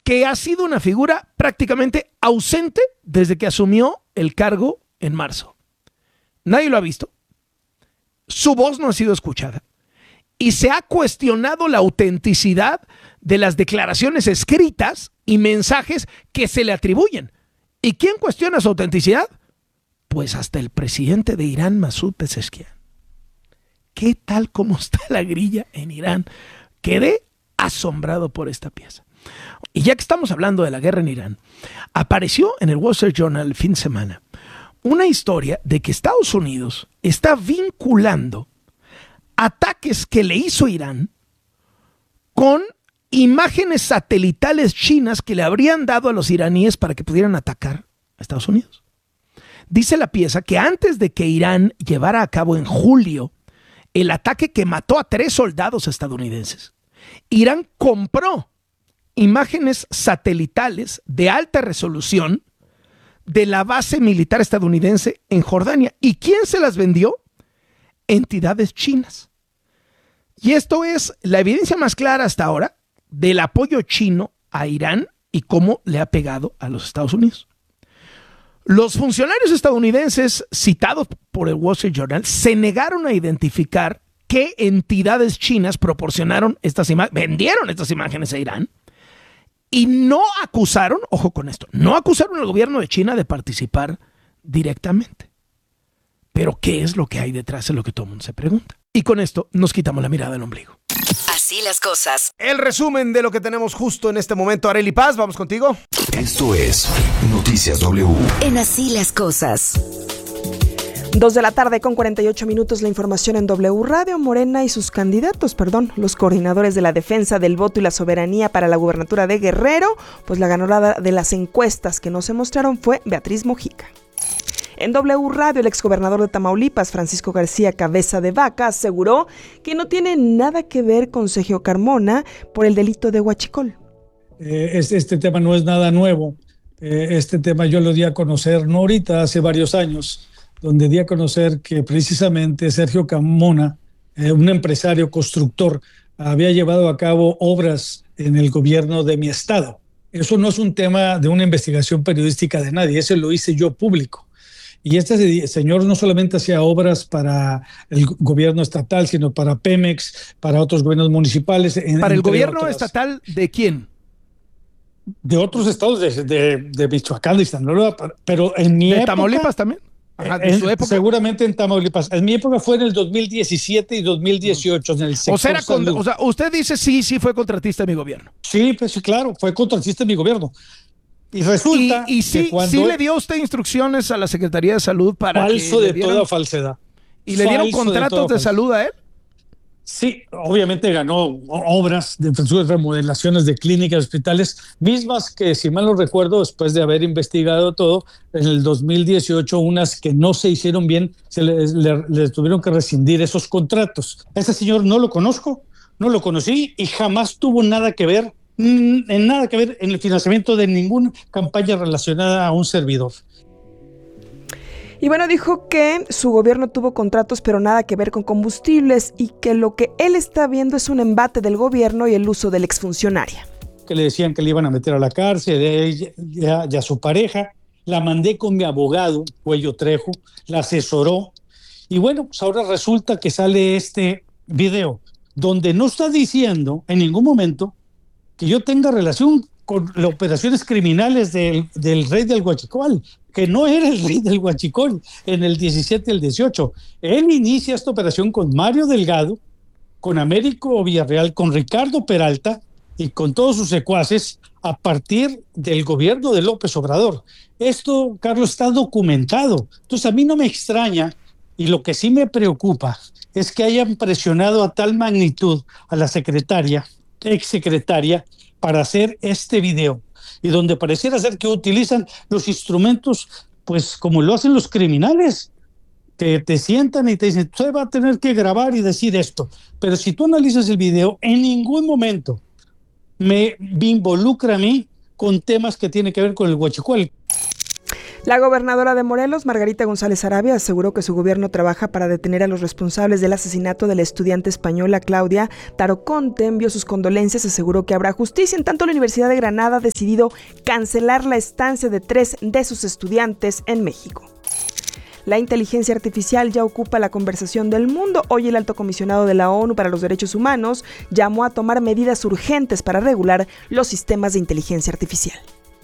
que ha sido una figura prácticamente ausente desde que asumió el cargo en marzo. Nadie lo ha visto. Su voz no ha sido escuchada. Y se ha cuestionado la autenticidad de las declaraciones escritas y mensajes que se le atribuyen. ¿Y quién cuestiona su autenticidad? Pues hasta el presidente de Irán, Masoud Pezeshkian. ¿Qué tal cómo está la grilla en Irán? Quedé asombrado por esta pieza. Y ya que estamos hablando de la guerra en Irán, apareció en el Wall Street Journal el fin de semana una historia de que Estados Unidos está vinculando ataques que le hizo Irán con imágenes satelitales chinas que le habrían dado a los iraníes para que pudieran atacar a Estados Unidos. Dice la pieza que antes de que Irán llevara a cabo en julio el ataque que mató a 3 soldados estadounidenses, Irán compró imágenes satelitales de alta resolución de la base militar estadounidense en Jordania. ¿Y quién se las vendió? Entidades chinas. Y esto es la evidencia más clara hasta ahora del apoyo chino a Irán y cómo le ha pegado a los Estados Unidos. Los funcionarios estadounidenses citados por el Wall Street Journal se negaron a identificar qué entidades chinas proporcionaron estas imágenes, vendieron estas imágenes a Irán, y no acusaron, ojo con esto, no acusaron al gobierno de China de participar directamente. Pero ¿qué es lo que hay detrás? Es lo que todo el mundo se pregunta. Y con esto nos quitamos la mirada del ombligo. Así las cosas. El resumen de lo que tenemos justo en este momento. Arely Paz, vamos contigo. Esto es Noticias W. En Así las cosas. 2:48 p.m. la información en W Radio. Morena y sus candidatos, los coordinadores de la defensa del voto y la soberanía para la gubernatura de Guerrero, pues la ganadora de las encuestas que nos se mostraron fue Beatriz Mojica. En W Radio, el exgobernador de Tamaulipas, Francisco García Cabeza de Vaca, aseguró que no tiene nada que ver con Sergio Carmona por el delito de huachicol. Este tema no es nada nuevo. Este tema yo lo di a conocer, no ahorita, hace varios años, donde di a conocer que precisamente Sergio Carmona, un empresario constructor, había llevado a cabo obras en el gobierno de mi estado. Eso no es un tema de una investigación periodística de nadie, eso lo hice yo público. Y este señor no solamente hacía obras para el gobierno estatal, sino para Pemex, para otros gobiernos municipales. ¿Para el gobierno estatal de quién? De otros estados de Michoacán, de Sinaloa, pero en mi época... ¿De Tamaulipas también? Ajá, ¿de su época? Seguramente en Tamaulipas. En mi época fue en el 2017 y 2018, en el sector salud. O sea, usted dice sí fue contratista de mi gobierno. Sí, pues claro, fue contratista de mi gobierno. Y resulta y sí, que cuando... sí le dio usted instrucciones a la Secretaría de Salud para falso que de toda falsedad. ¿Y le dieron contratos de salud a él? Sí, obviamente ganó obras de remodelaciones de clínicas, hospitales, mismas que, si mal no recuerdo, después de haber investigado todo, en el 2018, unas que no se hicieron bien, les tuvieron que rescindir esos contratos. A este señor no lo conozco, no lo conocí y jamás tuvo nada que ver en el financiamiento de ninguna campaña relacionada a un servidor. Y bueno, dijo que su gobierno tuvo contratos pero nada que ver con combustibles y que lo que él está viendo es un embate del gobierno y el uso de la exfuncionaria. Que le decían que le iban a meter a la cárcel, ella y a su pareja. La mandé con mi abogado, Cuello Trejo, la asesoró. Y bueno, pues ahora resulta que sale este video donde no está diciendo en ningún momento que yo tenga relación con las operaciones criminales del rey del Huachicol, que no era el rey del Huachicol en el 17 y el 18. Él inicia esta operación con Mario Delgado, con Américo Villarreal, con Ricardo Peralta y con todos sus secuaces a partir del gobierno de López Obrador. Esto, Carlos, está documentado. Entonces a mí no me extraña, y lo que sí me preocupa es que hayan presionado a tal magnitud a la exsecretaria, para hacer este video, y donde pareciera ser que utilizan los instrumentos, pues como lo hacen los criminales, que te sientan y te dicen, usted va a tener que grabar y decir esto. Pero si tú analizas el video, en ningún momento me involucra a mí con temas que tienen que ver con el huachicol. La gobernadora de Morelos, Margarita González Arabia, aseguró que su gobierno trabaja para detener a los responsables del asesinato de la estudiante española Claudia Taroconte. Envió sus condolencias, aseguró que habrá justicia. En tanto, la Universidad de Granada ha decidido cancelar la estancia de 3 de sus estudiantes en México. La inteligencia artificial ya ocupa la conversación del mundo. Hoy el alto comisionado de la ONU para los Derechos Humanos llamó a tomar medidas urgentes para regular los sistemas de inteligencia artificial.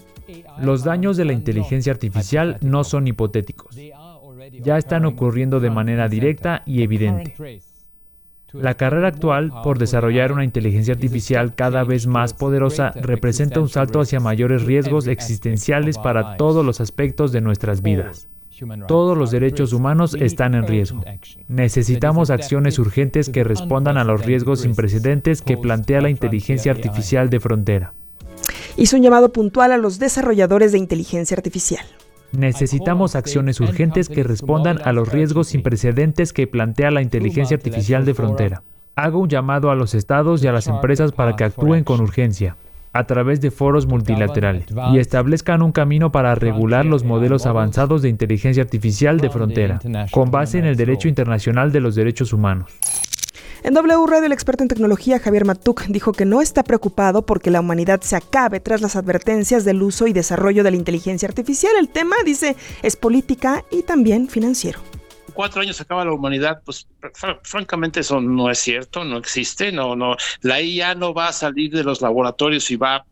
Los daños de la inteligencia artificial no son hipotéticos. Ya están ocurriendo de manera directa y evidente. La carrera actual por desarrollar una inteligencia artificial cada vez más poderosa representa un salto hacia mayores riesgos existenciales para todos los aspectos de nuestras vidas. Todos los derechos humanos están en riesgo. Necesitamos acciones urgentes que respondan a los riesgos sin precedentes que plantea la inteligencia artificial de frontera. Hizo un llamado puntual a los desarrolladores de inteligencia artificial. Necesitamos acciones urgentes que respondan a los riesgos sin precedentes que plantea la inteligencia artificial de frontera. Hago un llamado a los estados y a las empresas para que actúen con urgencia, a través de foros multilaterales, y establezcan un camino para regular los modelos avanzados de inteligencia artificial de frontera, con base en el derecho internacional de los derechos humanos. En W Radio, el experto en tecnología Javier Matuk dijo que no está preocupado porque la humanidad se acabe tras las advertencias del uso y desarrollo de la inteligencia artificial. El tema, dice, es política y también financiero. 4 años se acaba la humanidad, pues francamente eso no es cierto, no existe, no, la IA no va a salir de los laboratorios y va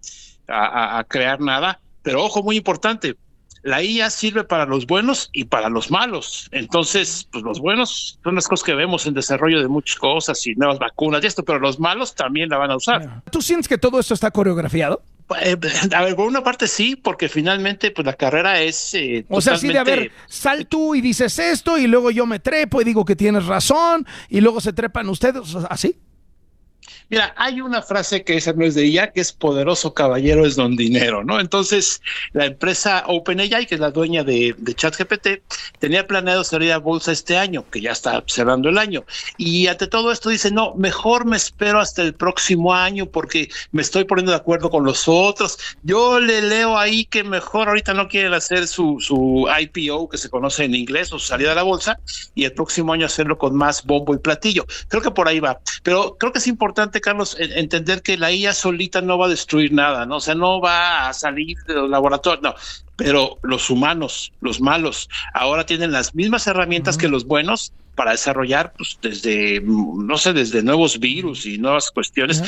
a crear nada, pero ojo, muy importante, la IA sirve para los buenos y para los malos. Entonces, pues los buenos son las cosas que vemos en desarrollo de muchas cosas y nuevas vacunas y esto, pero los malos también la van a usar. ¿Tú sientes que todo esto está coreografiado? A ver, por una parte sí, porque finalmente pues la carrera es o sea, sí, de a ver, sal tú y dices esto y luego yo me trepo y digo que tienes razón y luego se trepan ustedes, ¿así? Mira, hay una frase que esa no es de ella, que es poderoso caballero es don dinero, ¿no? Entonces, la empresa OpenAI, que es la dueña de ChatGPT, tenía planeado salir a bolsa este año, que ya está cerrando el año. Y ante todo esto dice, no, mejor me espero hasta el próximo año porque me estoy poniendo de acuerdo con los otros. Yo le leo ahí que mejor ahorita no quieren hacer su IPO, que se conoce en inglés, o su salida a la bolsa, y el próximo año hacerlo con más bombo y platillo. Creo que por ahí va. Pero creo que es importante, Carlos, entender que la IA solita no va a destruir nada, ¿no? O sea, no va a salir de los laboratorios, no. Pero los humanos, los malos, ahora tienen las mismas herramientas que los buenos para desarrollar, pues, desde nuevos virus y nuevas cuestiones.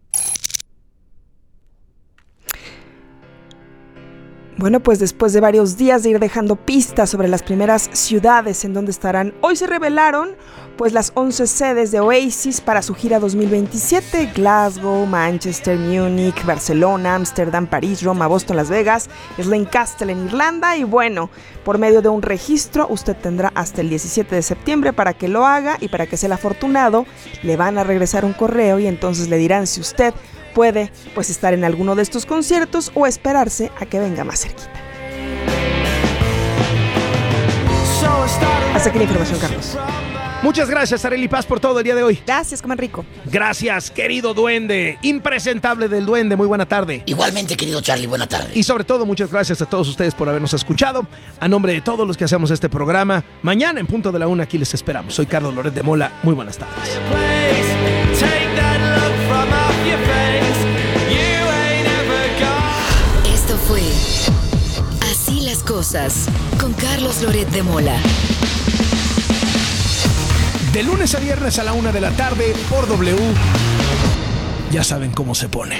Bueno, pues después de varios días de ir dejando pistas sobre las primeras ciudades en donde estarán, hoy se revelaron pues las 11 sedes de Oasis para su gira 2027: Glasgow, Manchester, Múnich, Barcelona, Ámsterdam, París, Roma, Boston, Las Vegas, Slane-Castle en Irlanda. Y bueno, por medio de un registro, usted tendrá hasta el 17 de septiembre para que lo haga, y para que sea el afortunado, le van a regresar un correo y entonces le dirán si usted puede pues estar en alguno de estos conciertos o esperarse a que venga más cerquita. Hasta aquí la información, Carlos. Muchas gracias, Arely Paz, por todo el día de hoy. Gracias, coman rico. Gracias, querido duende, impresentable del duende, muy buena tarde. Igualmente, querido Charlie, buena tarde. Y sobre todo, muchas gracias a todos ustedes por habernos escuchado. A nombre de todos los que hacemos este programa, mañana en punto de la 1 aquí les esperamos. Soy Carlos Loret de Mola, muy buenas tardes. Esto fue Así las Cosas, con Carlos Loret de Mola. De lunes a viernes a la 1 de la tarde por W. Ya saben cómo se pone.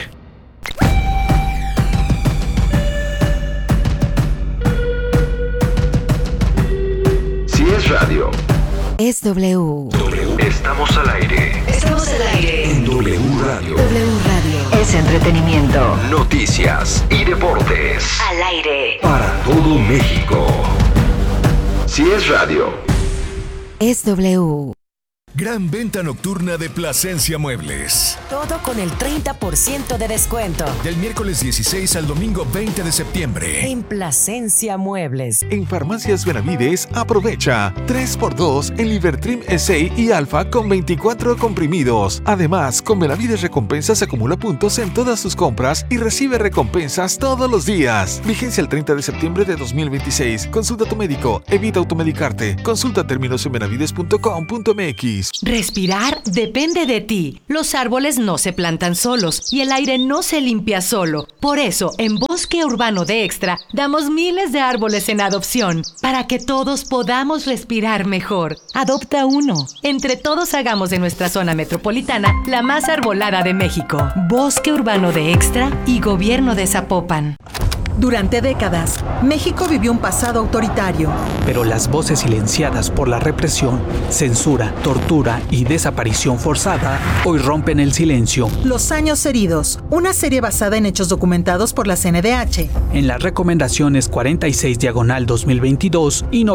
Si es radio, Es W. estamos al aire. Estamos al aire. En W Radio. W Radio. Es entretenimiento. Noticias y deportes. Al aire. Para todo México. Si es radio. Es W. Gran venta nocturna de Plasencia Muebles. Todo con el 30% de descuento. Del miércoles 16 al domingo 20 de septiembre. En Plasencia Muebles. En Farmacias Benavides, aprovecha 3x2 en Libertrim SI y Alfa con 24 comprimidos. Además, con Benavides Recompensas acumula puntos en todas sus compras y recibe recompensas todos los días. Vigencia el 30 de septiembre de 2026. Consulta a tu médico. Evita automedicarte. Consulta términos en benavides.com.mx. Respirar depende de ti. Los árboles no se plantan solos y el aire no se limpia solo. Por eso, en Bosque Urbano de Extra, damos miles de árboles en adopción para que todos podamos respirar mejor. Adopta uno. Entre todos hagamos de nuestra zona metropolitana la más arbolada de México. Bosque Urbano de Extra y Gobierno de Zapopan. Durante décadas, México vivió un pasado autoritario. Pero las voces silenciadas por la represión, censura, tortura y desaparición forzada hoy rompen el silencio. Los años heridos, una serie basada en hechos documentados por la CNDH. En las recomendaciones 46/2022 y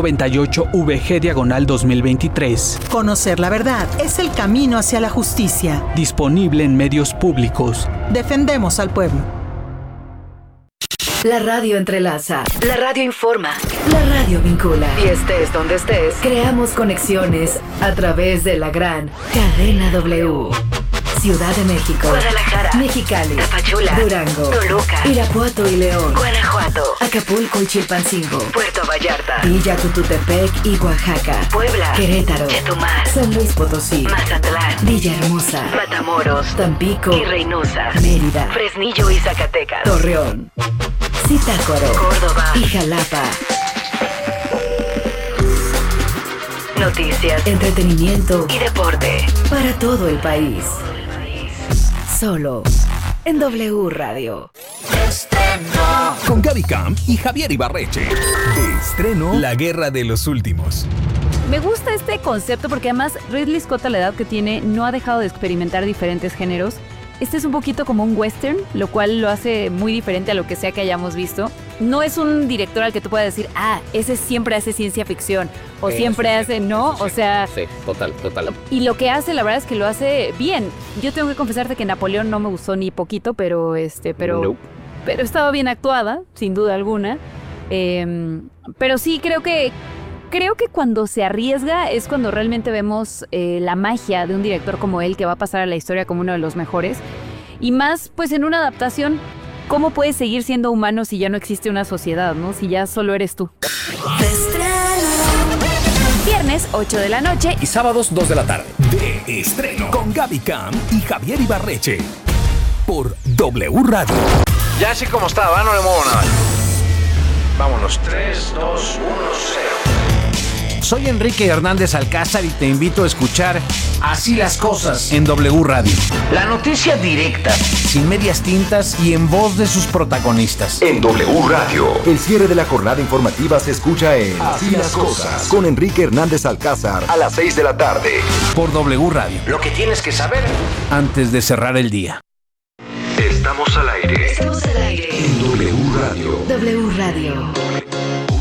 98/VG/2023. Conocer la verdad es el camino hacia la justicia. Disponible en medios públicos. Defendemos al pueblo. La radio entrelaza, la radio informa, la radio vincula. Y estés donde estés, creamos conexiones a través de la gran Cadena W. Ciudad de México, Guadalajara, Mexicali, Tapachula, Durango, Toluca, Irapuato y León, Guanajuato, Acapulco y Chilpancingo, Puerto Vallarta, Villa Tututepec y Oaxaca, Puebla, Querétaro, Chetumal, San Luis Potosí, Mazatlán, Villahermosa, Matamoros, Tampico y Reynosa, Mérida, Fresnillo y Zacatecas, Torreón, Zitácuaro, Córdoba y Jalapa. Noticias, entretenimiento y deporte para todo el país. Solo en W Radio. Estreno. Con Gaby Camp y Javier Ibarreche. De estreno, La Guerra de los Últimos. Me gusta este concepto porque además Ridley Scott, a la edad que tiene, no ha dejado de experimentar diferentes géneros. Este es un poquito como un western, lo cual lo hace muy diferente a lo que sea que hayamos visto. No es un director al que tú puedas decir, ese siempre hace ciencia ficción, o siempre hace, ¿no? Sí, o sea... Sí, total. Y lo que hace, la verdad es que lo hace bien. Yo tengo que confesarte que Napoleón no me gustó ni poquito, pero estaba bien actuada, sin duda alguna. Pero sí, creo que cuando se arriesga es cuando realmente vemos la magia de un director como él, que va a pasar a la historia como uno de los mejores. Y más, pues en una adaptación, ¿cómo puedes seguir siendo humano si ya no existe una sociedad, ¿no? Si ya solo eres tú. Viernes, 8 de la noche. Y sábados, 2 de la tarde. De estreno. Con Gaby Camp y Javier Ibarreche. Por W Radio. Ya así como está, ¿va? No le muevo nada. Vámonos. 3, 2, 1, 0. Soy Enrique Hernández Alcázar y te invito a escuchar Así las Cosas en W Radio. La noticia directa, sin medias tintas y en voz de sus protagonistas. En W Radio, el cierre de la jornada informativa se escucha en Así las Cosas con Enrique Hernández Alcázar a las 6 de la tarde. Por W Radio. Lo que tienes que saber antes de cerrar el día. Estamos al aire. Estamos al aire. En W Radio. W Radio.